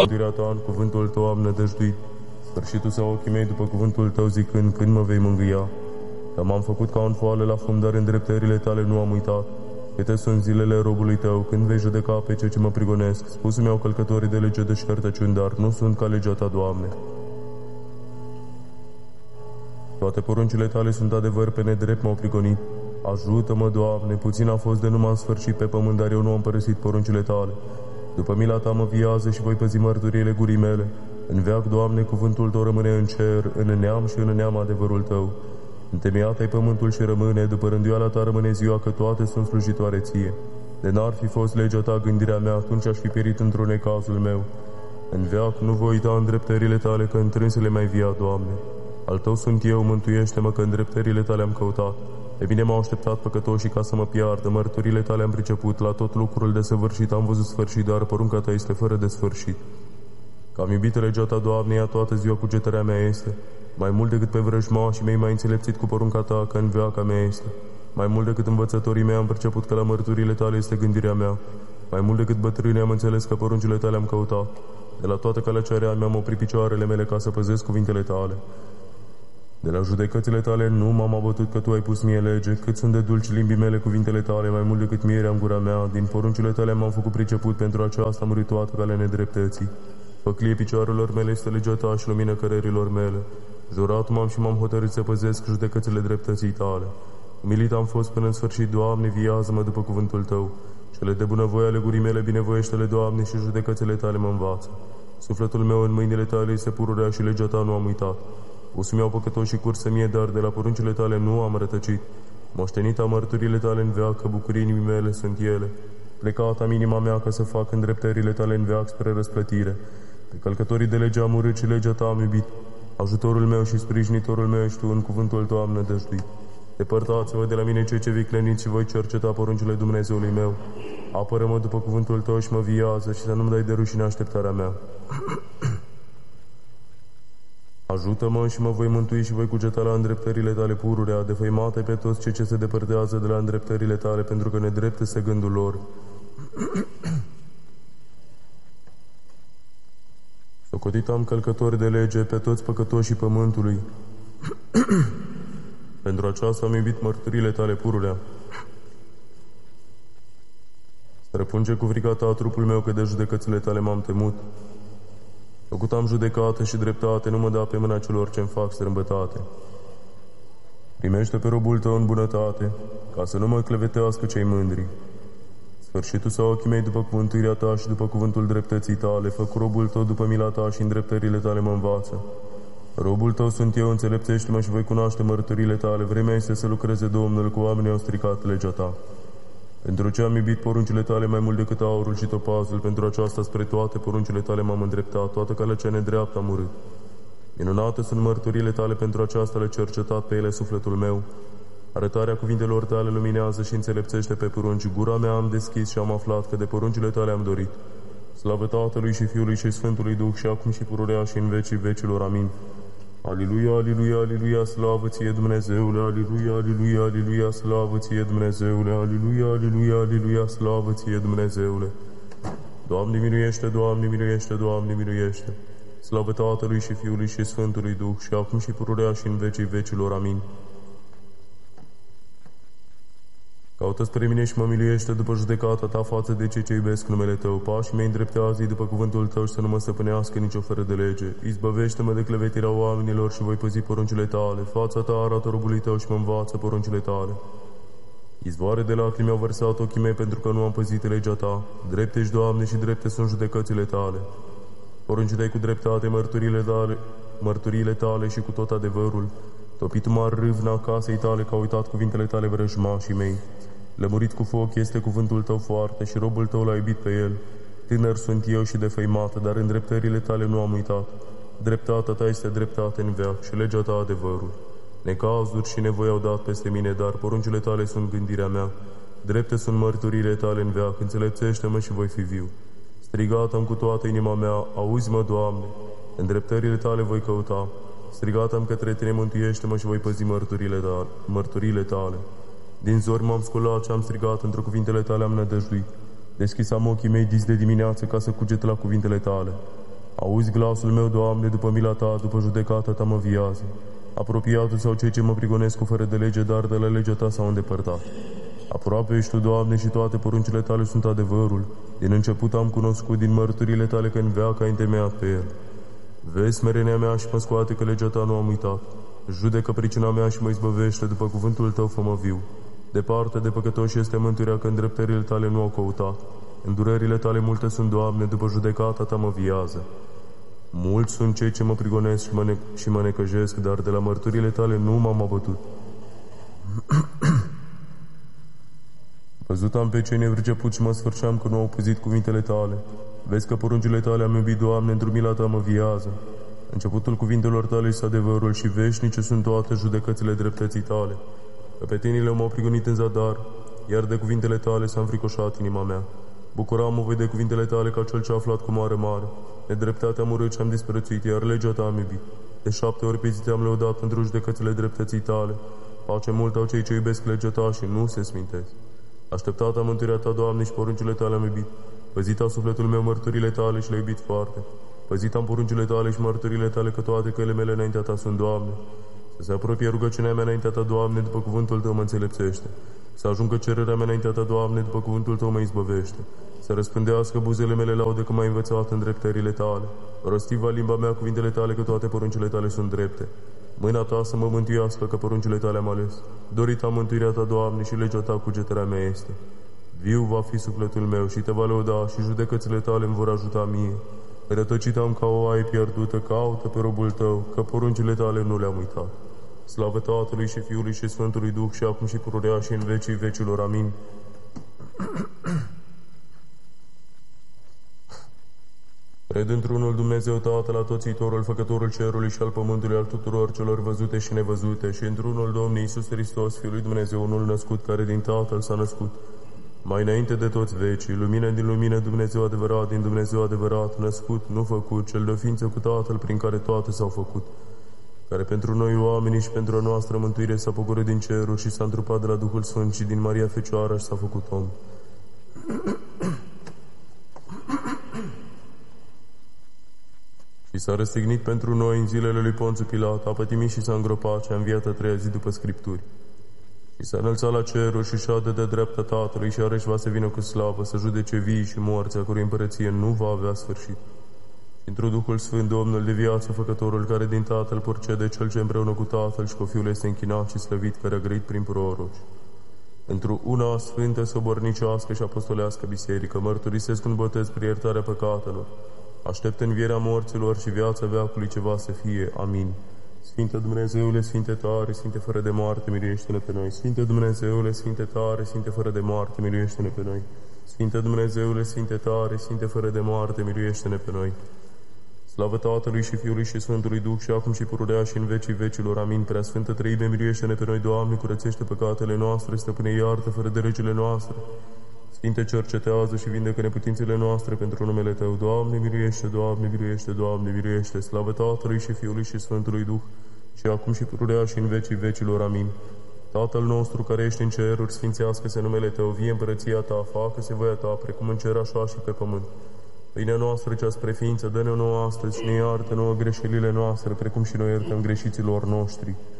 Mântuirea ta în cuvântul tău am nădăjduit. Sfârșitul sau ochii mei după cuvântul tău zicând, când mă vei mângâia? Că m-am făcut ca un foale la fum, dar în dreptările tale nu am uitat. Câte sunt zilele robului tău, când vei judeca pe cei ce mă prigonesc? Spus-mi au călcătorii de lege de șertăciuni, dar nu sunt ca legea ta, Doamne. Toate poruncile tale sunt adevăr, pe nedrept m-au prigonit. Ajută-mă, Doamne, puțin a fost de nu m-am sfârșit pe pământ, dar eu nu am părăsit poruncile tale. După mila ta mă viază și voi păzi mărturiile gurii mele. În veac, Doamne, cuvântul tău rămâne în cer, în neam și în neam adevărul tău. Întemeiat ai pământul și rămâne, după rânduiala ta rămâne ziua, că toate sunt slujitoare ție. De n-ar fi fost legea ta gândirea mea, atunci aș fi pierit într-un necazul meu. În veac nu voi uita îndreptările tale, că întrânsele mai via, Doamne. Al tău sunt eu, mântuiește-mă, că îndreptările tale am căutat. Pe mine m-au așteptat păcătoșii ca să mă piardă, mărturile tale am priceput, la tot lucrul desăvârșit am văzut sfârșit, dar porunca ta este fără de sfârșit. Că am iubit legea ta, Doamne, ea toată ziua cugetarea mea este. Mai mult decât pe vrăjmașii mei m-ai înțelepțit cu porunca ta, că în veaca mea este. Mai mult decât învățătorii mei am perceput că la mărturile tale este gândirea mea. Mai mult decât bătrânii am înțeles că poruncile tale am căutat. De la toată călăcearea mi-am oprit picioarele mele ca să păzesc cuvintele tale. De la judecățile tale nu m-am abătut, că tu ai pus mie lege, cât sunt de dulci limbii mele cuvintele tale, mai mult decât mierea în gura mea. Din poruncile tale m-am făcut priceput, pentru aceasta am murit toată calea nedreptății. Făclie picioarelor mele este legea ta și lumină cărărilor mele. Jurat m-am și m-am hotărât să păzesc judecățile dreptății tale. Umilit am fost până în sfârșit, Doamne, viază-mă după cuvântul tău. Cele de bunăvoie ale gurii mele, binevoiește-le, Doamne, și judecățile tale mă învață. Sufletul meu în mâinile tale este pururea și legea ta nu am uitat. Usul mi-au păcătoși cursă mie, dar de la poruncile tale nu am rătăcit. Moștenit am mărturile tale în veac, că bucurii inimii mele sunt ele. Plecat am inima mea ca să fac îndreptările tale în veac spre răsplătire. Pe călcătorii de lege am urât și legea ta am iubit. Ajutorul meu și sprijinitorul meu ești tu, în cuvântul tău am nădăjduit. Depărtați-vă de la mine cei ce vicleniți și voi cerceta poruncile Dumnezeului meu. Apără-mă după cuvântul tău și mă viază și să nu-mi dai de rușine așteptarea mea. Ajută-mă și mă voi mântui și voi cugeta la îndreptările tale pururea, defăimate pe toți cei ce se depărtează de la îndreptările tale, pentru că nedrept este gândul lor. Socotit am călcători de lege pe toți păcătoșii pământului. Pentru aceasta am iubit mărturile tale pururea. Străpunge cu frica ta trupul meu, că de judecățile tale m-am temut. Făcut am judecată și dreptate, nu mă da pe mâna celor ce-mi fac strâmbătate. Primește pe robul tău în bunătate, ca să nu mă clevetească cei mândri. Sfârșitul sau ochii mei după cuvântuirea ta și după cuvântul dreptății tale, fă cu robul tău după mila ta și în dreptările tale mă învață. Robul tău sunt eu, înțelepțește-mă și voi cunoaște mărturile tale. Vremea este să lucreze Domnul, cu oamenii au stricat legea ta. Pentru ce am iubit poruncile tale mai mult decât aurul și topazul, pentru aceasta spre toate poruncile tale m-am îndreptat, toată calea cea nedreaptă am urât. Minunate sunt mărturile tale, pentru aceasta le cercetat pe ele sufletul meu. Arătarea cuvintelor tale luminează și înțelepțește pe porunci. Gura mea am deschis și am aflat că de poruncile tale am dorit. Slavă Tatălui și Fiului și Sfântului Duh, și acum și pururea și în vecii vecilor. Amin. Aliluia, aliluia, aliluia, slavă ție, Dumnezeule, aliluia, aliluia, aliluia, slavă ție, Dumnezeule, aliluia, aliluia, aliluia, slavă ție, Dumnezeule. Doamne miluiește, Doamne miluiește, Doamne miluiește. Slavă Tatălui și Fiului și Sfântului Duh, și acum și pururea și în vecii vecilor. Amin. Caută spre mine și mă miluiește după judecata ta față de cei ce iubesc numele tău. Pașii mei îndreptează-i după cuvântul tău și să nu mă stăpânească nicio fără de lege. Izbăvește-mă de clevetirea oamenilor și voi păzi poruncile tale. Fața ta arată robului tău și mă învață poruncile tale. Izvoare de lacrimi au vărsat ochii mei, pentru că nu am păzit legea ta. Drepte ești, Doamne, și drepte sunt judecățile tale. Poruncile cu dreptate mărturile tale și cu tot adevărul. Topit m-ar râvna casei tale, că au uitat cuvintele tale vrăjmașii mei. Lămurit cu foc este cuvântul tău foarte și robul tău l-a iubit pe el. Tânăr sunt eu și defăimată, dar în dreptările tale nu am uitat. Dreptatea ta este dreptate în veac și legea ta adevărul. Necazuri și nevoi au dat peste mine, dar poruncile tale sunt gândirea mea. Drepte sunt mărturile tale în veac, înțelepțește-mă și voi fi viu. Strigat-am cu toată inima mea, auzi-mă, Doamne, în dreptările tale voi căuta. Strigat-am către tine, mântuiește-mă și voi păzi mărturile tale. Din zori m-am sculat și am strigat, într-o cuvintele tale am nădăjduit. Deschis am ochii mei dis de dimineață ca să cuget la cuvintele tale. Auzi glasul meu, Doamne, după mila Ta, după judecata Ta mă viază. Apropiatul sau cei ce mă prigonesc cu fără de lege, dar de la legea Ta s-au îndepărtat. Aproape ești Tu, Doamne, și toate poruncile Tale sunt adevărul. Din început am cunoscut din mărturile Tale că în veac ai întemeiat pe el. Vezi smerenia mea și mă scoate că legea Ta nu am uitat. Judecă pricina mea și mă izbăvește, după cuvântul Tău fă-mă viu. Departe de păcătoși este mântuirea, că îndreptările Tale nu au căutat. Îndurările Tale multe sunt, Doamne, după judecata Ta mă viază. Mulți sunt cei ce mă prigonesc și mă necăjesc, dar de la mărturile Tale nu m-am abătut. Văzut am pe cei nevrăceput și mă sfârșeam că nu au păzit cuvintele Tale. Vezi că poruncile Tale am iubit, Doamne, într-o mila Ta mă viază. Începutul cuvintelor Tale este adevărul și veșnice sunt toate judecățile dreptății Tale. Căpetenile m-au prigonit în zadar, iar de cuvintele Tale s-a înfricoșat inima mea. Bucuram-mă voi de cuvintele Tale ca cel ce a aflat cu mare mare. Nedreptatea am urât și am disprețuit, iar legea Ta am iubit. De 7 ori pe zi Te-am lăudat pentru judecățile dreptății Tale. Pace mult au cei ce iubesc legea Ta și nu se smintesc. Așteptata mântuirea Ta, Doamne, și poruncile Tale am iubit. Păzit a sufletul meu mărturile Tale și le-a iubit foarte. Păzit am poruncile Tale și mărturile Tale, că toate căile mele înaintea Ta sunt, Doamne. Să se apropie rugăciunea mea înaintea Ta, Doamne, după cuvântul Tău mă înțelepțește. Să ajungă cererea mea înaintea Ta, Doamne, după cuvântul Tău mă izbăvește. Să răspândească buzele mele laude că m-ai învățat în dreptările Tale. Rostiva limba mea cuvintele Tale, că toate poruncile Tale sunt drepte. Mâna Ta să mă mântuiască, că poruncile Tale am ales. Dorit am mântuirea Ta, Doamne, și legea Ta cugeterea mea este. Viu va fi sufletul meu și Te va lăuda și judecățile Tale îmi vor ajuta mie. Rătăcit am ca o oaie pierdută, caută pe robul Tău, că poruncile Tale nu le-am uitat. Slavă Tatălui și Fiului și Sfântului Duh, și acum și pururea și în vecii vecilor. Amin. Cred într-unul Dumnezeu Tatăl Atotțitorul, Făcătorul cerului și al pământului, al tuturor celor văzute și nevăzute, și într-unul Domnul Iisus Hristos, Fiul lui Dumnezeu, unul născut, care din Tatăl s-a născut. Mai înainte de toți vecii, lumină din lumină, Dumnezeu adevărat din Dumnezeu adevărat, născut, nu făcut, cel de-o ființă cu Tatăl, prin care toate s-au făcut, care pentru noi oamenii și pentru a noastră mântuire s-a pogorât din ceruri și s-a întrupat de la Duhul Sfânt și din Maria Fecioară și s-a făcut om. Și s-a răstignit pentru noi în zilele lui Ponțu Pilat, a pătimit și s-a îngropat și a înviat a treia zi după Scripturi. Și s-a înălțat la ceruri și șade de dreapta Tatălui și iarăși va să vină cu slavă să judece vii și morți, a cărui împărăție nu va avea sfârșit. Într-un Duhul Sfânt, Domnul de viață, Făcătorul, care din Tatăl purcede, cel ce împreună cu Tatăl și cu Fiul este închinat și slăvit, care a grăit prin proroci. Într-o una sfântă, sobornicească și apostolească biserică, mărturisesc un botez prin iertarea păcatelor. Aștept învierea morților și viața veacului ce va să fie. Amin. Sfinte Dumnezeule, Sfinte tare, Sfinte fără de moarte, miluiește-ne pe noi. Sfinte Dumnezeule, Sfinte tare, Sfinte fără de moarte, miluiește-ne pe noi. Sfinte Dumnezeule, Sfinte tare, Sfinte fără de moarte, miluiește-ne pe noi. Slavă Tatălui și Fiului și Sfântului Duh, și acum și pururea și în vecii vecilor. Amin. Prea Sfântă Treime, miluiește-ne pe noi, Doamne, curățește păcatele noastre, stăpâne, iartă fără de legile noastre. Sfinte, cercetează și vindecă neputințele noastre pentru numele Tău. Doamne, miluiește, Doamne, miluiește, Doamne, miluiește. Slavă Tatălui și Fiului și Sfântului Duh, și acum și pururea și în vecii vecilor. Amin. Tatăl nostru care ești în ceruri, sfințească-se numele Tău, vie împărăția Ta, facă-se voia Ta, precum în cer așa și pe pământ. Pâinea noastră cea spre ființă, dă-ne nouă astăzi și ne iartă nouă greșelile noastre, precum și noi iertăm greșiților noștri.